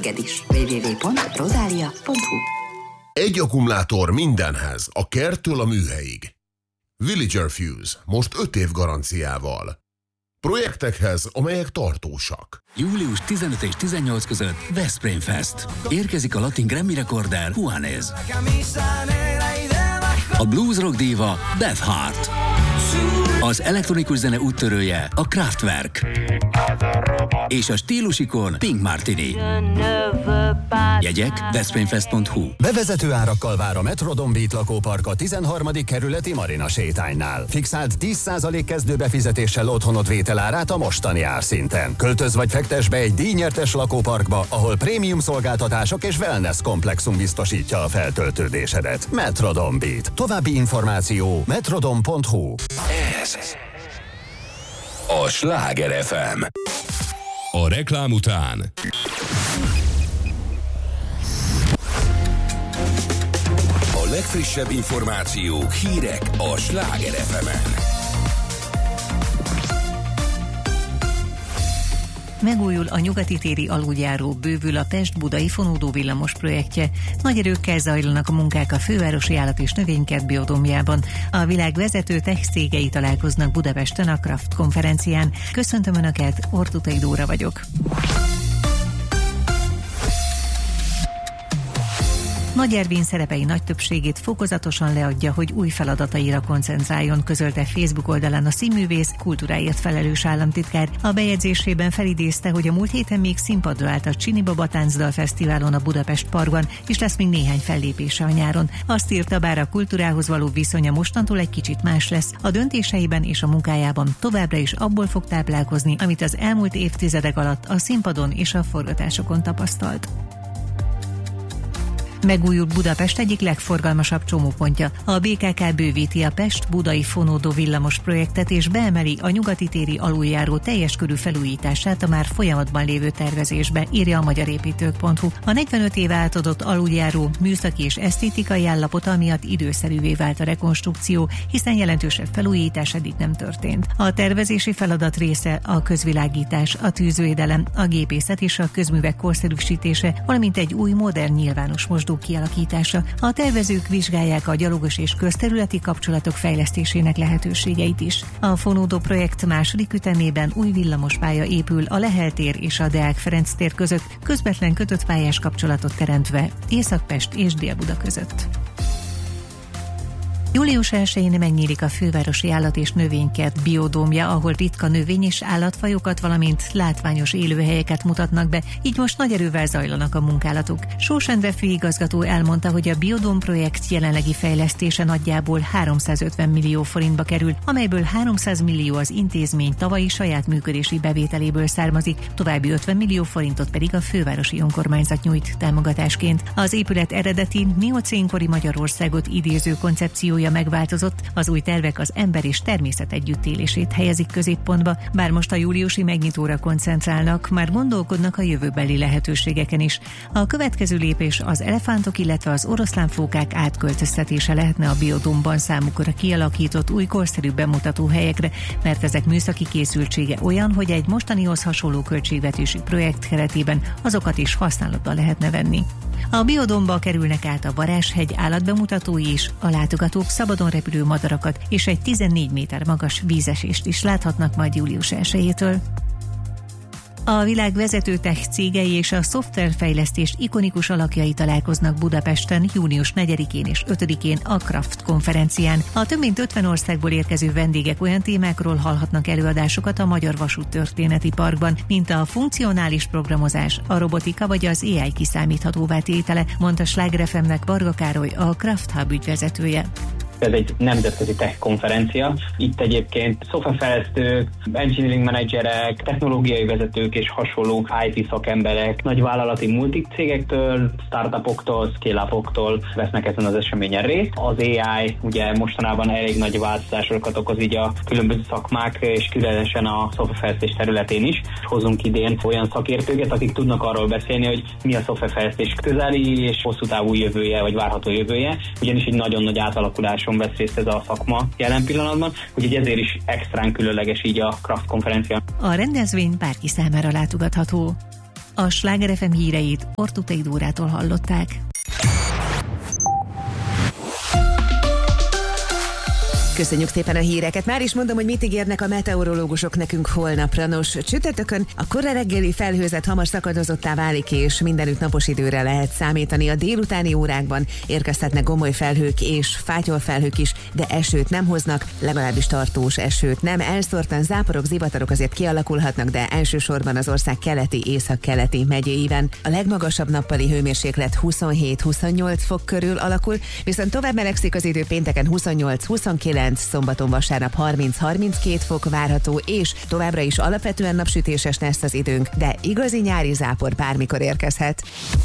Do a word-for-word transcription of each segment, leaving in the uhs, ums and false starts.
téged is. double-u double-u double-u pont rosalia pont hu Egy akkumulátor mindenhez, a kerttől a műhelyig. Villager Fuse, most öt év garanciával. Projektekhez, amelyek tartósak. július tizenöt és tizennyolc között Veszprém Fest. Érkezik a latin Grammy rekorder Juanes. A blues rock díva Beth Hart. Az elektronikus zene úttörője a Kraftwerk. És a stílusikon Pink Martini. Jegyek veszprémfest pont hu. Bevezető árakkal vár a Metrodon Beat lakópark a tizenharmadik kerületi Marina sétánynál. Fixált tíz százalék kezdőbefizetéssel otthonod vételárát a mostani árszinten. Költöz vagy fektes be egy díjnyertes lakóparkba, ahol prémium szolgáltatások és wellness komplexum biztosítja a feltöltődésedet. Metrodon Beat. További információ metrodon pont hu. Ez a Sláger ef em. A reklám után a legfrissebb információk, hírek a Sláger ef emen. Megújul a nyugati téri aluljáró, bővül a Pest-Budai fonódó villamos projektje. Nagy erőkkel zajlanak a munkák a fővárosi állat- és növénykert biodómjában. A világ vezető tech cégei találkoznak Budapesten a Kraft konferencián. Köszöntöm Önöket, Ortutai Dóra vagyok. Nagy Ervin szerepei nagy többségét fokozatosan leadja, hogy új feladataira koncentráljon, közölte Facebook oldalán a színművész, kultúráért felelős államtitkár. A bejegyzésében felidézte, hogy a múlt héten még színpadra állt a Csini Baba Táncdal Fesztiválon a Budapest Parkban, és lesz még néhány fellépése a nyáron. Azt írta, bár a kultúrához való viszonya mostantól egy kicsit más lesz, a döntéseiben és a munkájában továbbra is abból fog táplálkozni, amit az elmúlt évtizedek alatt a színpadon és a forgatásokon tapasztalt. Megújult Budapest egyik legforgalmasabb csomópontja. A bé ká ká bővíti a Pest-Budai fonódó villamos projektet és beemeli a nyugati téri aluljáró teljes körű felújítását a már folyamatban lévő tervezésbe, írja a magyarépítők pont hu. A negyvenöt éve átadott aluljáró műszaki és esztétikai állapota miatt időszerűvé vált a rekonstrukció, hiszen jelentősebb felújítás eddig nem történt. A tervezési feladat része a közvilágítás, a tűzvédelem, a gépészet és a közművek korszerűsítése, valamint egy új modern nyilvános mosdó kialakítása. A tervezők vizsgálják a gyalogos és közterületi kapcsolatok fejlesztésének lehetőségeit is. A fonódó projekt második ütemében új villamospálya épül a Lehel tér és a Deák Ferenc tér között, közvetlen kötött pályás kapcsolatot teremtve Észak-Pest és Dél-Buda között. július elsején megnyílik a fővárosi állat- és növénykert biodómja, ahol ritka növény- és állatfajokat, valamint látványos élőhelyeket mutatnak be, így most nagy erővel zajlanak a munkálatok. Sós Endre főigazgató elmondta, hogy a biodóm projekt jelenlegi fejlesztése nagyjából háromszázötven millió forintba kerül, amelyből háromszáz millió az intézmény tavalyi saját működési bevételéből származik, további ötven millió forintot pedig a fővárosi önkormányzat nyújt támogatásként. Az épület eredeti miocénkori Magyarországot idéző koncepciója megváltozott, az új tervek az ember és természet együttélését helyezik középpontba, bár most a júliusi megnyitóra koncentrálnak, már gondolkodnak a jövőbeli lehetőségeken is. A következő lépés az elefántok, illetve az oroszlánfókák átköltöztetése lehetne a biodómban számukra kialakított új korszerű bemutató helyekre, mert ezek műszaki készültsége olyan, hogy egy mostanihoz hasonló költségvetési projekt keretében azokat is használatba lehetne venni. A biodómba kerülnek át a Varázshegy állatbemutatói is, a látogatók szabadon repülő madarakat és egy tizennégy méter magas vízesést is láthatnak majd július elsejétől. A világ vezető tech cégei és a szoftverfejlesztés ikonikus alakjai találkoznak Budapesten június negyedikén és ötödikén a Kraft konferencián. A több mint ötven országból érkező vendégek olyan témákról hallhatnak előadásokat a Magyar Vasút Történeti Parkban, mint a funkcionális programozás, a robotika vagy az á i kiszámíthatóvá tétele, mondta Sláger ef emnek Varga Károly, a Kraft Hub ügyvezetője. Ez egy nemzetközi tech konferencia. Itt egyébként szoftverfejlesztők, engineering menedzserek, technológiai vezetők és hasonló i té szakemberek, nagyvállalati multicégektől, startupoktól, scale-upoktól vesznek ezen az eseményen részt. Az á i ugye mostanában elég nagy változásokat okoz így a különböző szakmák, és különösen a szoftverfejlesztés területén is. Hozunk idén olyan szakértőket, akik tudnak arról beszélni, hogy mi a szoftverfejlesztés közeli és hosszú távú jövője, vagy várható jövője, ugyanis egy nagyon nagy átalakulás vesz részt ez a szakma jelen pillanatban, úgyhogy ezért is extrán különleges így a Kraft konferencia. A rendezvény bárki számára látogatható. A Sláger ef em híreit Ortutai Dórától hallották. Köszönjük szépen a híreket. Már is mondom, hogy mit ígérnek a meteorológusok nekünk holnapra. Nos, csütörtökön a kora reggeli felhőzet hamar szakadozottá válik, és mindenütt napos időre lehet számítani. A délutáni órákban érkezhetnek gomoly felhők és fátyolfelhők is, de esőt nem hoznak, legalábbis tartós esőt nem. Elszórtan záporok, zivatarok azért kialakulhatnak, de elsősorban az ország keleti, északkeleti megyéiben. A legmagasabb nappali hőmérséklet huszonhét-huszonnyolc fok körül alakul, viszont tovább melegszik az idő, pénteken huszonnyolc-huszonkilenc, szombaton vasárnap harminc-harminckét fok várható, és továbbra is alapvetően napsütéses lesz az időnk, de igazi nyári zápor bármikor érkezhet.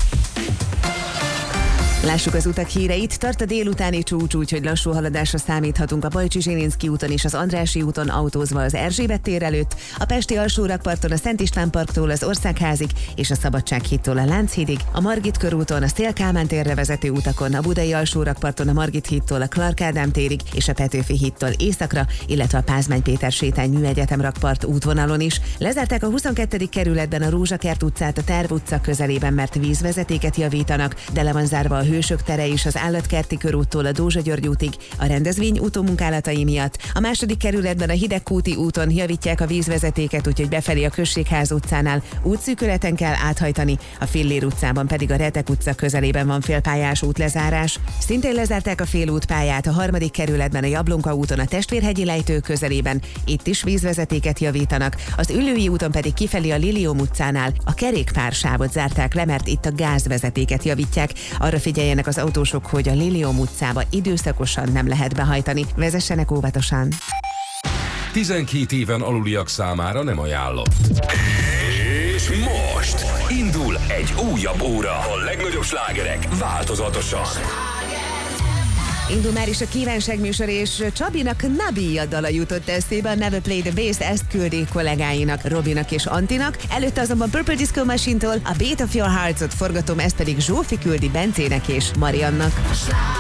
Lássuk az utak híreit. Tart a délutáni csúcs, úgyhogy lassú haladásra számíthatunk a Bajcsy-Zsilinszky úton és az Andrássy úton autózva az Erzsébet tér előtt, a pesti alsórakparton a Szent István parktól az Országházig és a Szabadsághídtól a Lánchídig, a Margit körúton a Széll Kálmán térre vezető utakon, a Budai alsórakparton a Margit hídtól a Clark Ádám térig és a Petőfi hídtól északra, illetve a Pázmány Péter sétány Műegyetem rakpart útvonalon is. Lezárták a huszonkettő kerületben a Rózsakert utcát a Terv utca közelében, mert vízvezetéket javítanak, de le van zárva a Hősök tere és az Állatkerti körúttól a Dózsa György útig a rendezvény utómunkálatai miatt. A második kerületben a Hidegkúti úton javítják a vízvezetéket, úgyhogy befelé a Községház utcánál útszűkületen kell áthajtani, a Fillér utcában pedig a Retek utca közelében van félpályás útlezárás. Szintén lezárták a félútpályát a harmadik kerületben a Jablonka úton a Testvérhegyi lejtő közelében, itt is vízvezetéket javítanak, az Üllői úton pedig kifelé a Lilium utcánál a kerékpársávot zárták le, mert itt a gázvezetéket javítják. Arra figyeljenek az autósok, hogy a Lilium utcába időszakosan nem lehet behajtani. Vezessenek óvatosan. tizenkét éven aluliak számára nem ajánlott. És most indul egy újabb óra. A legnagyobb slágerek változatosan. Indul már is a kívánság műsor, és Csabinak Nabi a dala jutott eszébe, a Never Play the Bass, ezt küldi kollégáinak, Robinak és Antinak. Előtte azonban Purple Disco Machine-tól a Beat of Your Hearts-ot forgatom, ezt pedig Zsófi küldi Bencének és Mariannak.